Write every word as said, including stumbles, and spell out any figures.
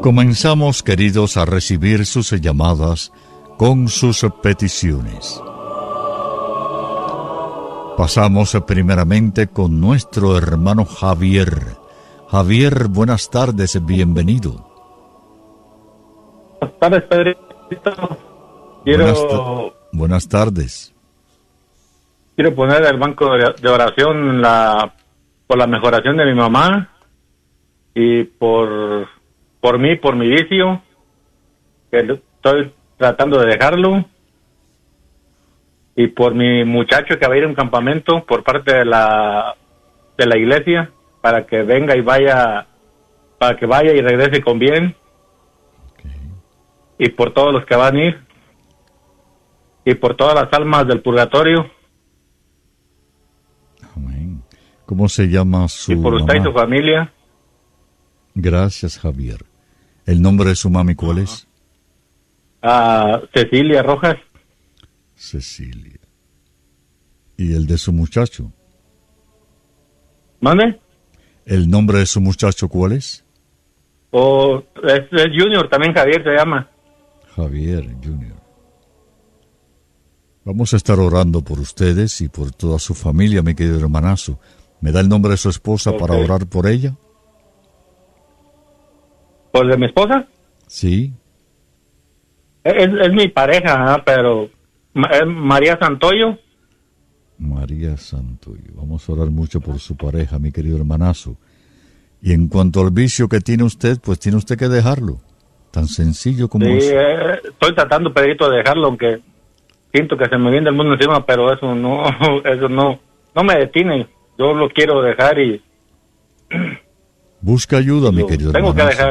Comenzamos, queridos, a recibir sus llamadas con sus peticiones. Pasamos primeramente con nuestro hermano Javier. Javier, buenas tardes, bienvenido. Buenas tardes, Pedrito. Quiero, buenas, ta- buenas tardes. Quiero poner el banco de oración la, por la mejoración de mi mamá y por, por mí, por mi vicio, que estoy tratando de dejarlo, y por mi muchacho que va a ir a un campamento por parte de la de la iglesia para que venga y vaya, para que vaya y regrese con bien. Okay. Y por todos los que van a ir y por todas las almas del purgatorio. Amén. ¿Cómo se llama su Y por usted mamá? Y su familia. Gracias, Javier. ¿El nombre de su mami cuál uh-huh. es? Uh, Cecilia Rojas. Cecilia. ¿Y el de su muchacho? ¿Mande? ¿El nombre de su muchacho cuál es? Oh, es, es Junior, también Javier se llama. Javier Junior. Vamos a estar orando por ustedes y por toda su familia, mi querido hermanazo. ¿Me da el nombre de su esposa okay. para orar por ella? ¿Por de mi esposa? Sí. Es, es mi pareja, ¿eh? Pero es María Santoyo. María Santoyo. Vamos a orar mucho por su pareja, mi querido hermanazo. Y en cuanto al vicio que tiene usted, pues tiene usted que dejarlo. Tan sencillo como sí, eso. Sí, eh, estoy tratando, Pedrito, de dejarlo, aunque siento que se me viene el mundo encima, pero eso no, eso no, no me detiene. Yo lo quiero dejar y... Busca ayuda, mi querido tengo hermanazo. que dejar.